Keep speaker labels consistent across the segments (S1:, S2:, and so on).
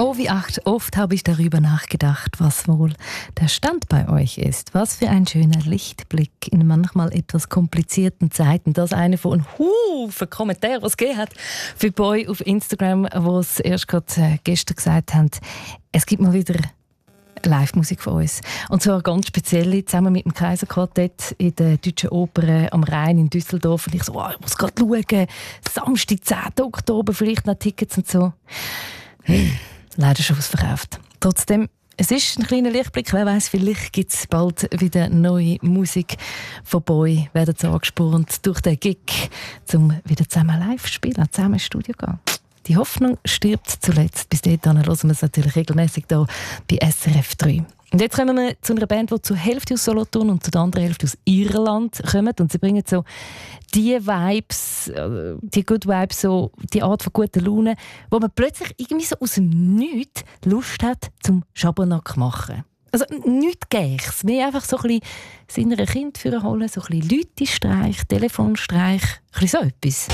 S1: Oh, wie oft habe ich darüber nachgedacht, was wohl der Stand bei euch ist. Was für ein schöner Lichtblick in manchmal etwas komplizierten Zeiten. Das eine von Haufen Kommentaren, die es gegeben hat für Boy auf Instagram, wo es erst gerade gestern gesagt haben, es gibt mal wieder Live-Musik von uns. Und zwar ganz speziell zusammen mit dem Kaiserquartett in der Deutschen Oper am Rhein in Düsseldorf. Und ich so, ich muss gerade schauen, Samstag, 10. Oktober, vielleicht noch Tickets und so. Leider schon ausverkauft. Trotzdem, es ist ein kleiner Lichtblick. Wer weiß, vielleicht gibt es bald wieder neue Musik von Boy. Werden sie angespornt durch den Gig, um wieder zusammen live zu spielen, zusammen ins Studio zu gehen. Die Hoffnung stirbt zuletzt. Bis dahin hören wir es natürlich regelmäßig hier bei SRF 3. Und jetzt kommen wir zu einer Band, die zur Hälfte aus Solothurn und zur anderen Hälfte aus Irland kommt. Und sie bringen so die Vibes, die Good Vibes, so die Art von guter Laune, wo man plötzlich irgendwie so aus dem Nichts Lust hat zum Schabernack machen. Also nichts Gächs, mehr einfach so ein bisschen das innere Kind vorholen, so ein bisschen Leute-Streich, Telefonstreich, ein bisschen so etwas.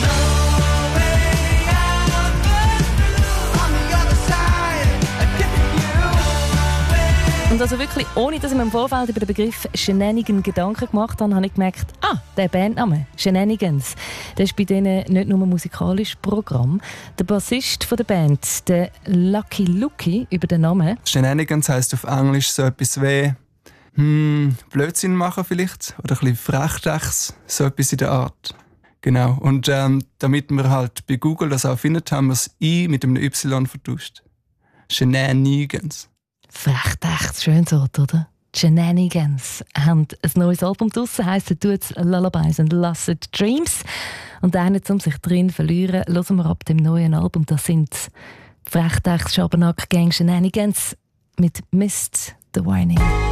S1: Und also wirklich, ohne dass ich mir im Vorfeld über den Begriff Shenanigan Gedanken gemacht habe, habe ich gemerkt, der Bandname, Shenanigans, der ist bei denen nicht nur ein musikalisches Programm. Der Bassist von der Band, der Lucky Lucky, über den Namen.
S2: Shenanigans heisst auf Englisch so etwas wie Blödsinn machen vielleicht, oder ein bisschen Frechdachs, so etwas in der Art. Genau, und damit wir halt bei Google das auch finden, haben wir das I mit einem Y vertauscht. Shenanigans.
S1: Frech, schönes Wort, oder? Shenanigans haben ein neues Album draussen, heisst «Dudes Lullabies and Lucid Dreams». Und einen, um sich drin zu verlieren, hören wir ab dem neuen Album. Das sind Frechdachs, Schabernack, Gang, Shenanigans mit «Missed the Warning».